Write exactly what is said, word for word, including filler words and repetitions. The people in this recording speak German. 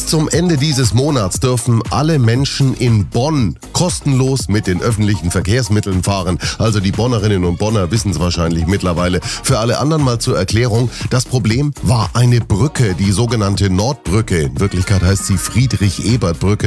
zum Ende dieses Monats dürfen alle Menschen in Bonn kostenlos mit den öffentlichen Verkehrsmitteln fahren. Also die Bonnerinnen und Bonner wissen es wahrscheinlich mittlerweile. Für alle anderen mal zur Erklärung: Das Problem war eine Brücke, die sogenannte Nordbrücke. In Wirklichkeit heißt sie Friedrich-Ebert-Brücke.